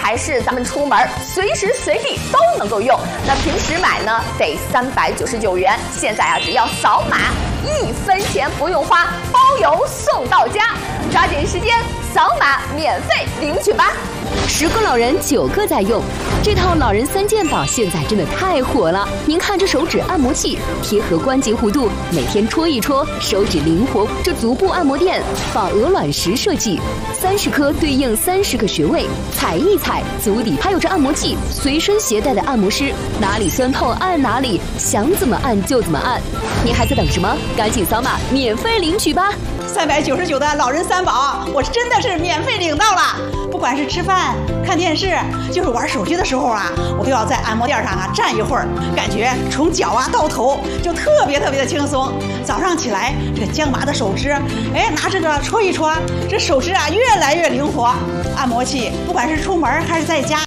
还是咱们出门随时随地都能够用。那平时买呢得399元，现在啊只要扫码，1分钱不用花，包邮送到家。抓紧时间扫码免费领取吧！10个老人9个在用，这套老人3件宝现在真的太火了。您看这手指按摩器贴合关节弧度，每天戳一戳，手指灵活。这足部按摩垫仿鹅卵石设计，30颗对应30个穴位，踩一踩足底。还有这按摩器随身携带的按摩师，哪里酸痛按哪里，想怎么按就怎么按。您还在等什么？赶紧扫码免费领取吧！399的老人3宝，我真的是免费领到了。不管是吃饭、看电视，就是玩手机的时候啊，我都要在按摩垫上啊站一会儿，感觉从脚啊到头就特别的轻松。早上起来，这个僵麻的手指，拿这个戳一戳，这手指啊越来越灵活。按摩器不管是出门还是在家，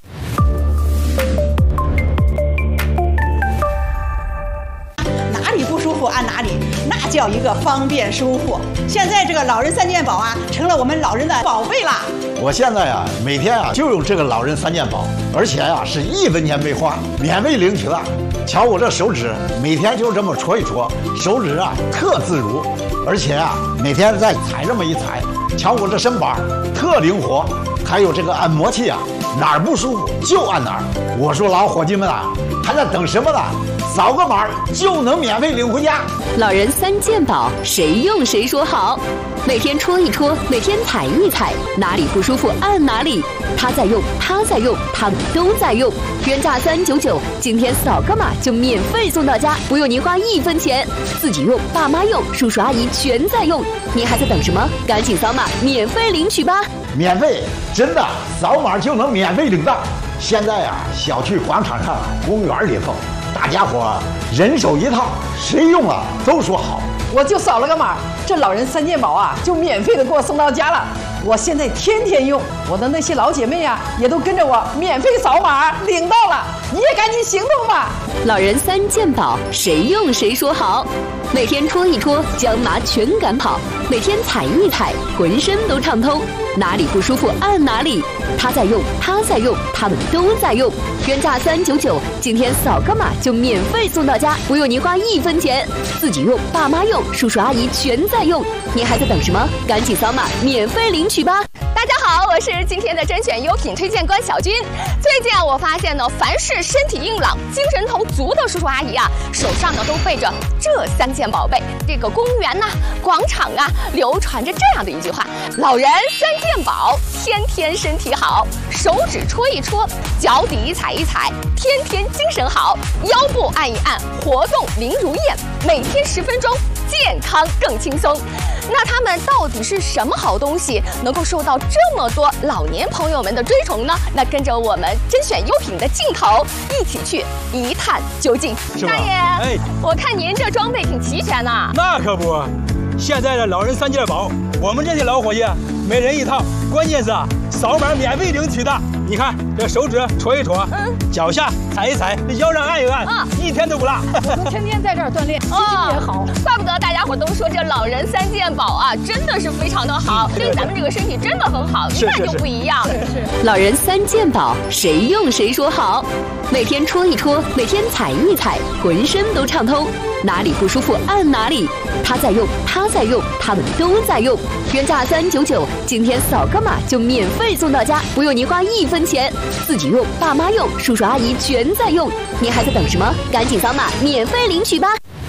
哪里不舒服按哪里，那叫一个方便舒服。现在这个老人3件宝啊，成了我们老人的宝贝啦。 我现在啊，每天啊就用这个老人3件宝，而且啊是1分钱没花，免费领取了。瞧我这手指，每天就这么戳一戳，手指啊特自如，而且啊每天再踩这么一踩，瞧我这身板特灵活。还有这个按摩器啊，哪儿不舒服就按哪儿。我说老伙计们啊，还在等什么呢？扫个码就能免费领回家。 老人3件宝，谁用谁说好。每天戳一戳，每天踩一踩，哪里不舒服按哪里。他在用，他在用，他们都在用。原价399，今天扫个码就免费送到家，不用您花1分钱。自己用，爸妈用，叔叔阿姨全在用。您还在等什么？赶紧扫码免费领取吧！ 免费，真的，扫码就能免费领到。现在啊，小区广场上、公园里头，大家伙人手一套，谁用了都说好。 我就扫了个码，这老人3件宝啊，就免费的给我送到家了。我现在天天用，我的那些老姐妹啊，也都跟着我免费扫码领到了。你也赶紧行动吧！ 老人3件宝，谁用谁说好。每天戳一戳，将麻全赶跑；每天踩一踩，浑身都畅通。哪里不舒服按哪里。他在用，他在用，他们都在用。原价399，今天扫个码就免费送到家，不用您花1分钱。自己用，爸妈用，叔叔阿姨全在用。您还在等什么？赶紧扫码免费领取吧！大家好，我是今天的甄选优品推荐官小军。最近啊，我发现呢，凡是身体硬朗、精神头足的叔叔阿姨啊，手上呢都背着这3件宝贝。这个公园呐、广场啊，流传着这样的一句话：老人3件宝，天天身体好。手指戳一戳，脚底踩一踩，天天精神好。腰部按一按，活动灵如燕。每天10分钟，健康更轻松。那他们到底是什么好东西，能够受到这么多老年朋友们的追崇呢？那跟着我们甄选优品的镜头，一起去一探究竟。大爷，我看您这装备挺齐全呐。 那可不，现在的老人3件宝，我们这些老伙计每人一套，关键是啊，扫码免费领取的。你看这手指戳一戳，脚下踩一踩，腰上按一按，一天都不落。 我都天天在这儿锻炼，心情也好。 怪不得大家伙都说这老人3件宝啊，真的是非常的好，对咱们这个身体真的很好，一看就不一样。是。老人3件宝，谁用谁说好。每天戳一戳，每天踩一踩，浑身都畅通。哪里不舒服按哪里。他在用，他在用，他们都在用。原价399，今天扫个码就免费送到家，不用您花1分钱。自己用，爸妈用，叔叔阿姨全在用。您还在等什么？赶紧扫码免费领取吧！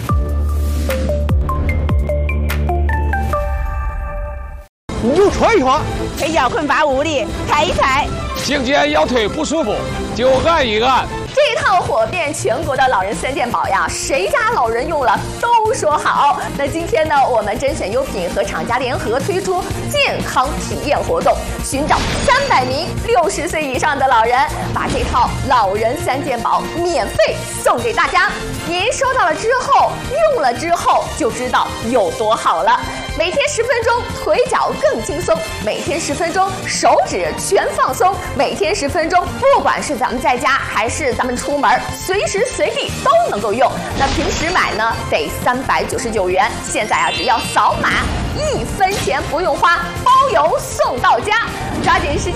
你就戳一戳， 腿脚困乏无力，踩一踩。 颈肩腰腿不舒服就按一按。 这套火遍全国的老人3件宝呀，谁家老人用了都说好。那今天呢，我们甄选优品和厂家联合推出健康体验活动，寻找300名60岁以上的老人，把这套老人3件宝免费送给大家。您收到了之后，用了之后就知道有多好了。每天10分钟，腿脚更轻松；每天10分钟，手指全放松；每天10分钟，不管是咱们在家还是咱们出门，随时随地都能够用。那平时买呢，得399元，现在啊只要扫码，1分钱不用花，包邮送到家。抓紧时间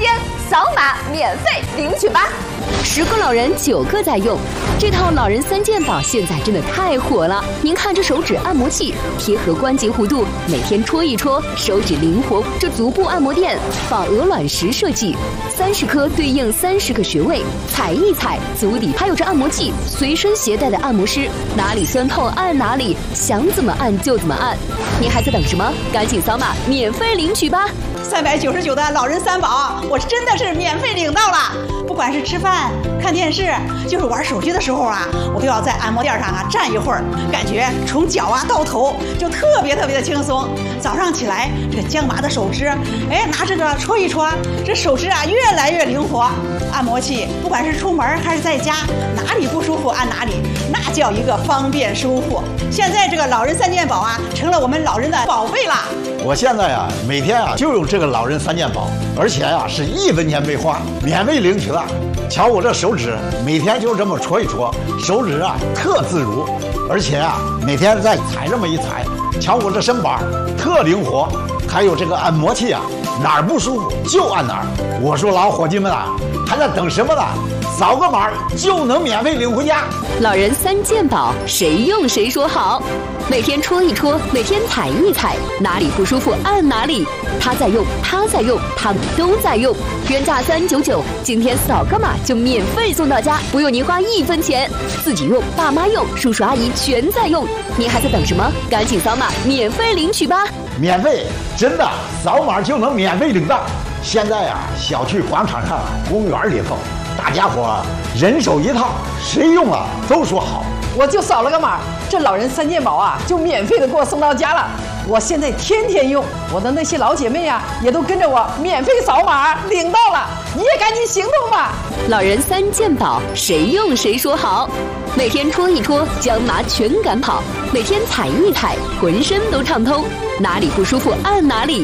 扫码免费领取吧！10个老人9个在用，这套老人3件宝现在真的太火了。您看这手指按摩器贴合关节弧度，每天戳一戳，手指灵活。这足部按摩垫仿鹅卵石设计，30颗对应30个穴位，踩一踩足底。还有这按摩器随身携带的按摩师，哪里酸痛按哪里，想怎么按就怎么按。您还在等什么？赶紧扫码免费领取吧 ！399的老人3宝，我真的是免费领到了。不管是吃饭、看电视，就是玩手机的时候啊，我都要在按摩垫上站一会儿，感觉从脚到头就特别的轻松。早上起来，这个僵麻的手指，拿这个戳一戳，这手指啊越来越灵活。按摩器不管是出门还是在家，哪里不舒服按哪里，那叫一个方便舒服。现在这个老人3件宝啊，成了我们老人的宝贝啦。 我现在啊，每天啊就用这个老人3件宝，而且啊是1分钱没花，免费领取了。瞧我这手指，每天就这么戳一戳，手指啊特自如，而且啊每天再踩这么一踩，瞧我这身板特灵活。还有这个按摩器啊，哪儿不舒服就按哪儿。我说老伙计们啊，还在等什么呢？扫个码就能免费领回家。 老人3件宝，谁用谁说好。每天戳一戳，每天踩一踩，哪里不舒服按哪里。他在用，他在用，他们都在用。原价399，今天扫个码就免费送到家，不用您花1分钱。自己用，爸妈用，叔叔阿姨全在用。您还在等什么？赶紧扫码免费领取吧！ 免费，真的，扫码就能免费领到。现在啊，小区广场上、公园里头，大家伙人手一套，谁用了都说好。 我就扫了个码，这老人3件宝啊，就免费的给我送到家了。我现在天天用，我的那些老姐妹啊，也都跟着我免费扫码领到了。你也赶紧行动吧！ 老人3件宝，谁用谁说好。每天戳一戳，将麻全赶跑；每天踩一踩，浑身都畅通。哪里不舒服按哪里。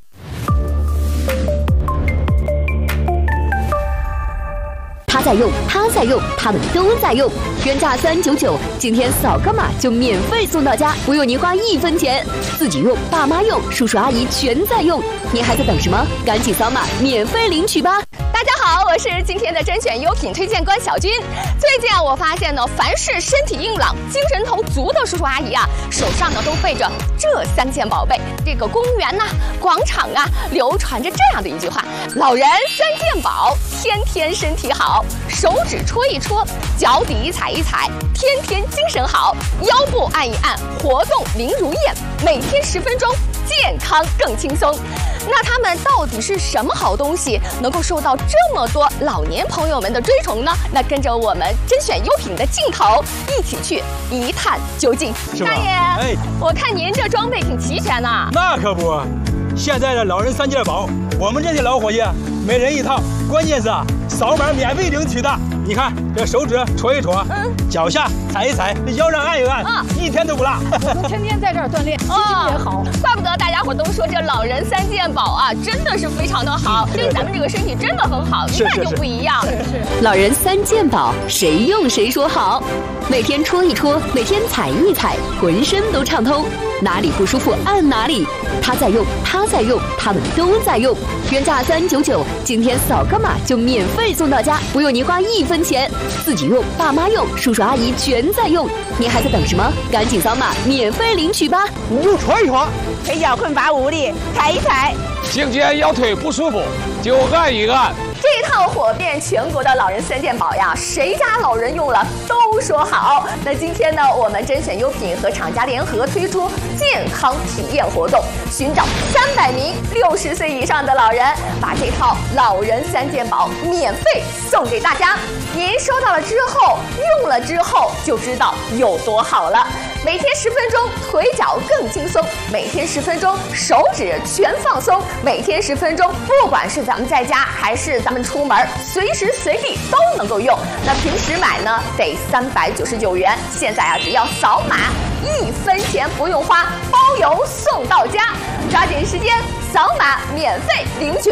他在用，他在用，他们都在用。原价399，今天扫个码就免费送到家，不用您花1分钱。自己用，爸妈用，叔叔阿姨全在用。您还在等什么？赶紧扫码免费领取吧！ 大家好，我是今天的甄选优品推荐官小军。最近啊，我发现呢，凡是身体硬朗、精神头足的叔叔阿姨啊，手上呢都背着这3件宝贝。这个公园呐、广场啊，流传着这样的一句话：老人3件宝，天天身体好。手指戳一戳，脚底踩一踩，天天精神好。腰部按一按，活动灵如燕。每天10分钟，健康更轻松。那他们到底是什么好东西，能够受到这么多老年朋友们的追崇呢？那跟着我们甄选优品的镜头，一起去一探究竟。大爷，我看您这装备挺齐全呐。 那可不，现在的老人3件宝，我们这些老伙计每人一套，关键是啊，扫码免费领取的。你看这手指戳一戳，脚下踩一踩，腰上按一按，一天都不落。 我都天天在这儿锻炼，心情也好。 怪不得大家伙都说这老人3件宝啊，真的是非常的好，对咱们这个身体真的很好，一看就不一样。 老人3件宝，谁用谁说好。每天戳一戳，每天踩一踩，浑身都畅通。哪里不舒服按哪里。他在用，他在用，他们都在用。原价399，今天扫个码就免费送到家，不用您花1分钱。自己用，爸妈用，叔叔阿姨全在用。您还在等什么？赶紧扫码免费领取吧！ 你就戳一戳， 腿脚困乏无力，踩一踩。 颈肩腰腿不舒服就按一按。 这套火遍全国的老人3件宝呀，谁家老人用了都说好。那今天呢，我们甄选优品和厂家联合推出健康体验活动，寻找300名60岁以上的老人，把这套老人3件宝免费送给大家。您收到了之后，用了之后就知道有多好了。每天10分钟，腿脚更轻松；每天10分钟，手指全放松；每天10分钟，不管是咱们在家还是咱们出门，随时随地都能够用。那平时买呢得399元，现在啊只要扫码，1分钱不用花，包邮送到家。抓紧时间扫码免费领取吧！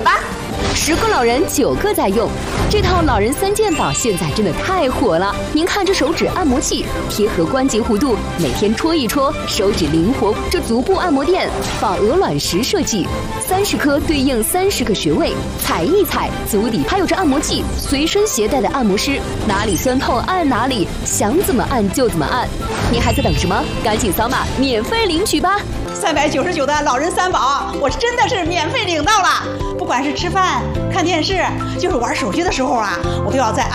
10个老人9个在用。这套老人3件宝现在真的太火了。您看这手指按摩器，贴合关节弧度，每天戳一戳，手指灵活。这足部按摩垫仿鹅卵石设计，30颗对应30个穴位，踩一踩足底。还有这按摩器，随身携带的按摩师，哪里酸痛按哪里，想怎么按就怎么按。您还在等什么？赶紧扫码免费领取吧 ！399的老人3宝，我真的是免费领到了。不管是吃饭、看电视，就是玩手机的时候啊，我都要在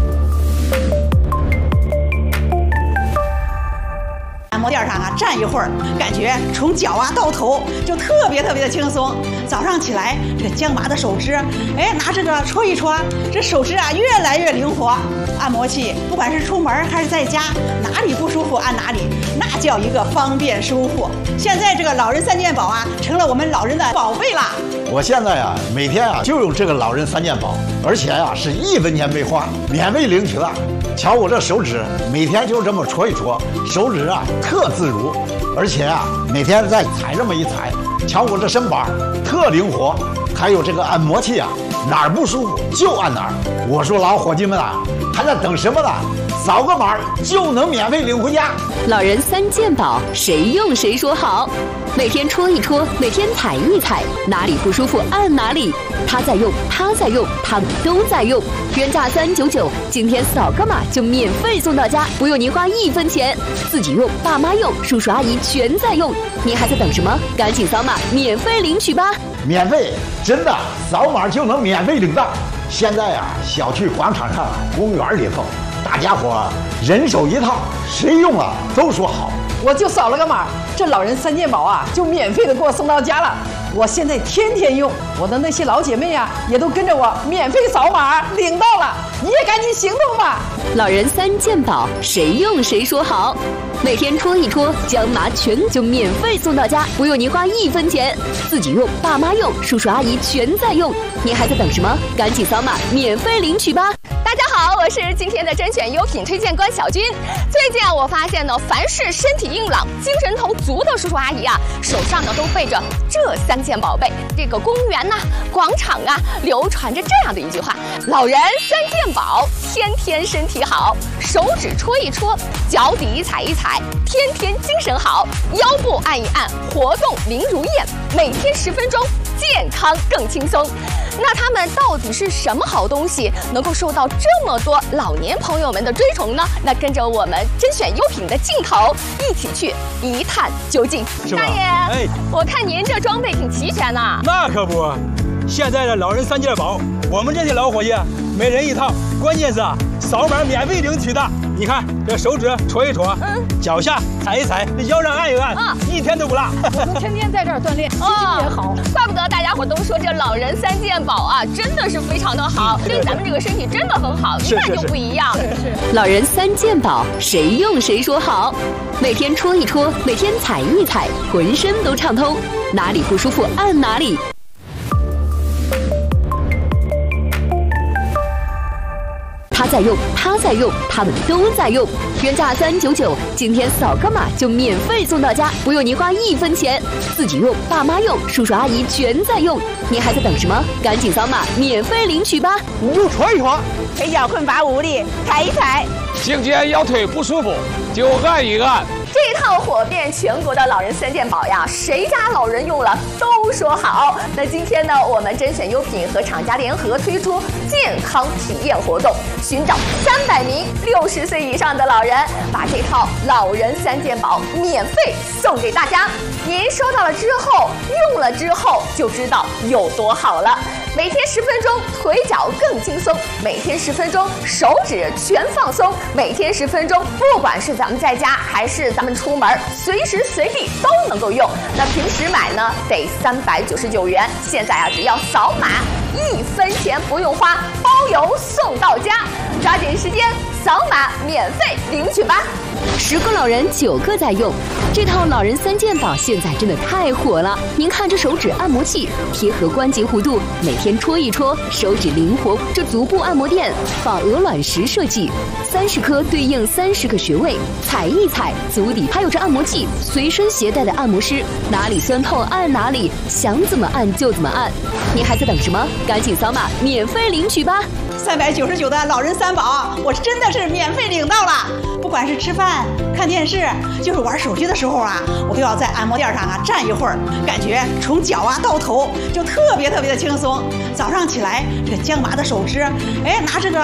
按摩垫上啊站一会儿，感觉从脚啊到头就特别的轻松。早上起来，这个僵麻的手指，拿这个戳一戳，这手指啊越来越灵活。按摩器不管是出门还是在家，哪里不舒服按哪里，那叫一个方便舒服。现在这个老人3件宝啊，成了我们老人的宝贝啦。 我现在啊，每天啊就用这个老人3件宝，而且啊是1分钱没花，免费领取了。瞧我这手指，每天就这么戳一戳，手指啊特自如，而且啊每天再踩这么一踩，瞧我这身板特灵活。还有这个按摩器啊，哪儿不舒服就按哪儿。我说老伙计们啊，还在等什么呢？扫个码就能免费领回家。 老人3件宝，谁用谁说好。每天戳一戳，每天踩一踩，哪里不舒服按哪里。他在用，他在用，他们都在用。原价399，今天扫个码就免费送到家，不用您花1分钱。自己用，爸妈用，叔叔阿姨全在用。您还在等什么？赶紧扫码免费领取吧！ 免费，真的，扫码就能免费领到。现在啊，小区广场上、公园里头，大家伙人手一套，谁用了都说好。 我就扫了个码，这老人3件宝啊，就免费的给我送到家了。我现在天天用，我的那些老姐妹啊，也都跟着我免费扫码领到了。你也赶紧行动吧！ 老人3件宝，谁用谁说好。每天戳一戳，将麻全就免费送到家，不用您花1分钱。自己用，爸妈用，叔叔阿姨全在用。您还在等什么？赶紧扫码免费领取吧！ 大家好，我是今天的甄选优品推荐官小军。最近啊，我发现呢，凡是身体硬朗、精神头足的叔叔阿姨啊，手上呢都背着这3件宝贝。这个公园呐、广场啊，流传着这样的一句话：老人3件宝，天天身体好。手指戳一戳，脚底踩一踩，天天精神好。腰部按一按，活动灵如燕。每天10分钟，健康更轻松。那它们到底是什么好东西，能够受到这么多老年朋友们的追崇呢？那跟着我们甄选优品的镜头，一起去一探究竟。大爷，我看您这装备挺齐全呐。 那可不，现在的老人3件宝，我们这些老伙计每人一套，关键是啊，扫码免费领取的。你看这手指戳一戳，脚下踩一踩，这腰上按一按，一天都不落。 我们天天在这儿锻炼，心情也好。 怪不得大家伙都说这老人3件宝啊，真的是非常的好，对咱们这个身体真的很好，一看就不一样。 老人3件宝，谁用谁说好。每天戳一戳，每天踩一踩，浑身都畅通，哪里不舒服按哪里。他在用，他在用，他们都在用。原价399，今天扫个码就免费送到家，不用您花1分钱。自己用，爸妈用，叔叔阿姨全在用。您还在等什么？赶紧扫码免费领取吧！ 你就戳一戳， 腿脚困乏无力，踩一踩。 颈肩腰腿不舒服就按一按。 这套火遍全国的老人3件宝呀，谁家老人用了都说好。那今天呢，我们甄选优品和厂家联合推出健康体验活动，寻找300名60岁以上的老人，把这套老人3件宝免费送给大家。您收到了之后，用了之后就知道有多好了。每天10分钟，腿脚更轻松；每天10分钟，手指全放松；每天10分钟，不管是咱们在家还是咱们出门，随时随地都能够用。那平时买呢得399元，现在啊只要扫码，1分钱不用花，包邮送到家。抓紧时间扫码免费领取吧。 10个老人9个在用，这套老人3件宝现在真的太火了。您看这手指按摩器，贴合关节弧度，每天戳一戳，手指灵活。这足部按摩垫仿鹅卵石设计，30颗对应30个穴位，踩一踩足底。还有这按摩器，随身携带的按摩师，哪里酸痛按哪里，想怎么按就怎么按。您还在等什么？赶紧扫码免费领取吧 ！399的老人3宝，我真的是免费领到了。不管是吃饭、看电视，就是玩手机的时候啊，我都要在按摩垫上啊站一会儿，感觉从脚啊到头就特别的轻松。早上起来，这个僵麻的手指，哎，拿这个